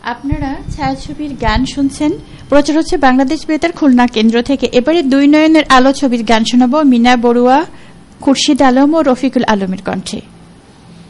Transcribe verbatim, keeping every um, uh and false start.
আপনারা ছায়াছবির গান শুনছেন, প্রচার হচ্ছে বাংলাদেশ বেতার খুলনা কেন্দ্র থেকে। এবারে দুই নয়নের আলো ছবির গান শোনাবো মিনা বড়ুয়া, খুরশিদ আলম ও রফিকুল আলমের কণ্ঠে।